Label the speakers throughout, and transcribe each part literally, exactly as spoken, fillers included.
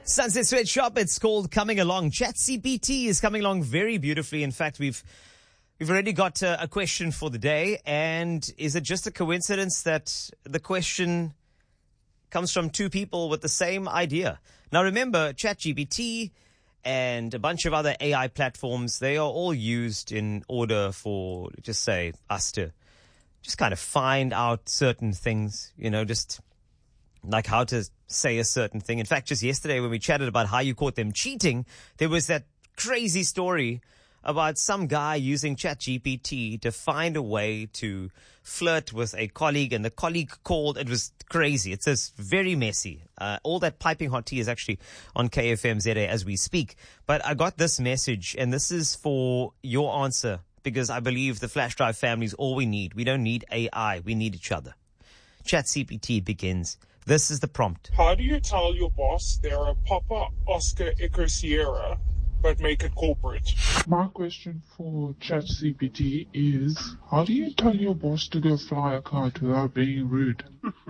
Speaker 1: Sunset Sweatshop, it's called Coming Along. ChatGPT is coming along very beautifully. In fact, we've we've already got a, a question for the day. And is it just a coincidence that the question comes from two people with the same idea? Now, remember, ChatGPT and a bunch of other A I platforms, they are all used in order for, just say, us to just kind of find out certain things, you know, just like how to say a certain thing. In fact, just yesterday when we chatted about how you caught them cheating, there was that crazy story about some guy using ChatGPT to find a way to flirt with a colleague, and the colleague called. It was crazy. It's just very messy. Uh, all that piping hot tea is actually on K F M Z A as we speak. But I got this message, and this is for your answer, because I believe the flash drive family is all we need. We don't need A I. We need each other. ChatGPT begins. This is the prompt.
Speaker 2: How do you tell your boss they're a Papa Oscar Echo Sierra, but make it corporate?
Speaker 3: My question for ChatGPT is, how do you tell your boss to go fly a kite without being rude?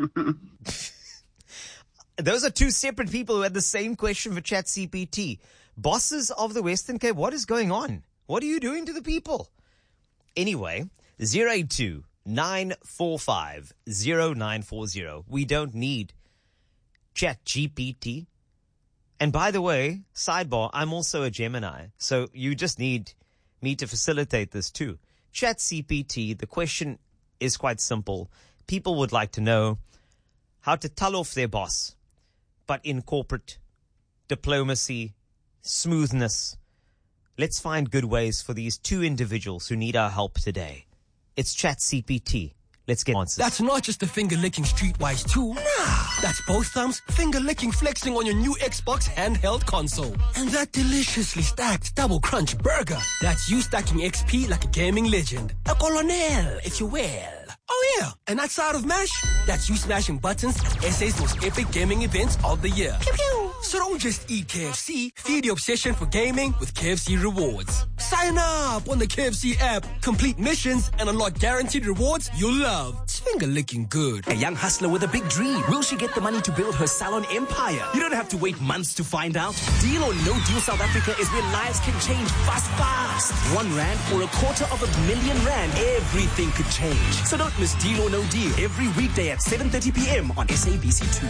Speaker 1: Those are two separate people who had the same question for ChatGPT. Bosses of the Western Cape, what is going on? What are you doing to the people? Anyway, zero eight two nine four five zero nine four zero. We don't need ChatGPT. And by the way, sidebar, I'm also a Gemini, so you just need me to facilitate this too. ChatGPT, the question is quite simple. People would like to know how to tell off their boss, but in corporate diplomacy, smoothness. Let's find good ways for these two individuals who need our help today. It's ChatGPT. Let's get answers.
Speaker 4: That's not just a finger-licking streetwise tool. Nah, that's both thumbs finger-licking flexing on your new Xbox handheld console. And that deliciously stacked double crunch burger. That's you stacking X P like a gaming legend. A colonel, if you will. Oh yeah, and that side of MASH, that's you smashing buttons at S A's most epic gaming events of the year. Pew pew. So don't just eat K F C, feed your obsession for gaming with K F C Rewards. Sign up on the K F C app, complete missions, and unlock guaranteed rewards you'll love. It's finger-licking good.
Speaker 5: A young hustler with a big dream. Will she get the money to build her salon empire? You don't have to wait months to find out. Deal or No Deal South Africa is where lives can change fast, fast. One rand or a quarter of a million rand, everything could change. So don't miss Deal or No Deal every weekday at seven thirty p.m. on S A B C two.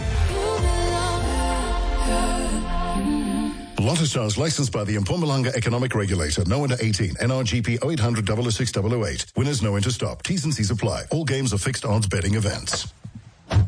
Speaker 6: Lotto Stars licensed by the Mpumalanga Economic Regulator. No under eighteen. N R G P oh eight hundred, oh oh six, oh oh eight. Winners know when to stop. T's and C's apply. All games are fixed odds betting events.